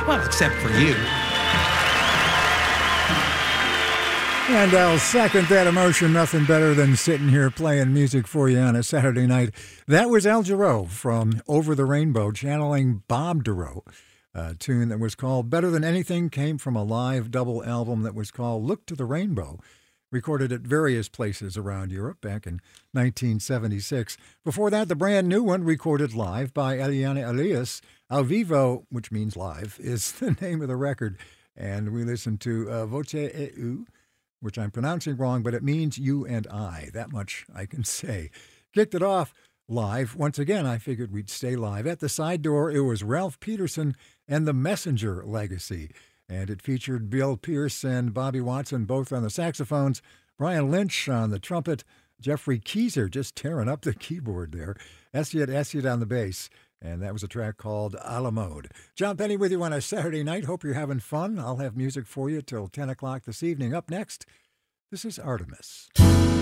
Well, except for you. And I'll second that emotion. Nothing better than sitting here playing music for you on a Saturday night. That was Al Jarreau from Over the Rainbow, channeling Bob Dorough. A tune that was called Better Than Anything came from a live double album that was called Look to the Rainbow, recorded at various places around Europe back in 1976. Before that, the brand new one recorded live by Eliana Elias. Al Vivo, which means live, is the name of the record. And we listened to Voce e U, which I'm pronouncing wrong, but it means you and I. That much I can say. Kicked it off live. Once again, I figured we'd stay live. At the side door, it was Ralph Peterson and the Messenger Legacy. And it featured Bill Pierce and Bobby Watson, both on the saxophones, Brian Lynch on the trumpet, Jeffrey Keyser just tearing up the keyboard there, Esiet on the bass. And that was a track called A la Mode. John Penny with you on a Saturday night. Hope you're having fun. I'll have music for you till 10 o'clock this evening. Up next, this is Artemis.